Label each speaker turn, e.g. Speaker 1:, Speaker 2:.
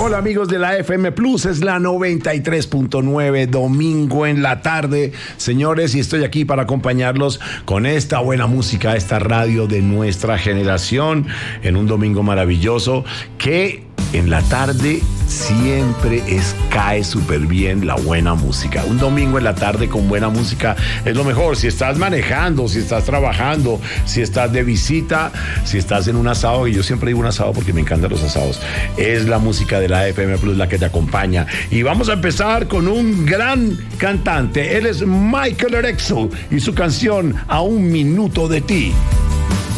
Speaker 1: Hola amigos de la FM Plus, es la 93.9, domingo en la tarde, señores, y estoy aquí para acompañarlos con esta buena música, esta radio de nuestra generación, en un domingo maravilloso que en la tarde siempre cae súper bien la buena música. Un domingo en la tarde con buena música es lo mejor. Si estás manejando, si estás trabajando, si estás de visita, si estás en un asado, y yo siempre digo un asado porque me encantan los asados, es la música de la FM Plus la que te acompaña. Y vamos a empezar con un gran cantante. Él es Michael Erexel y su canción A un minuto de ti.